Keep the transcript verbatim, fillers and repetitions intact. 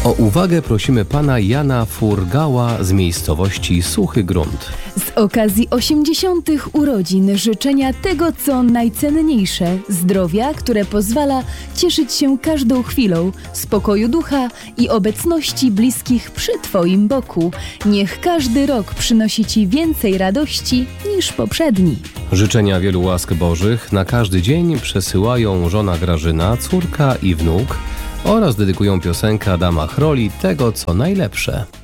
O uwagę prosimy pana Jana Furgała z miejscowości Suchy Grunt. Z okazji osiemdziesiątych urodzin życzenia tego, co najcenniejsze, zdrowia, które pozwala cieszyć się każdą chwilą, spokoju ducha i obecności bliskich przy twoim boku. Niech każdy rok przynosi ci więcej radości niż poprzedni. Życzenia wielu łask bożych na każdy dzień przesyłają żona Grażyna, córka i wnuk oraz dedykują piosenkę Adama Chroli Tego, co najlepsze.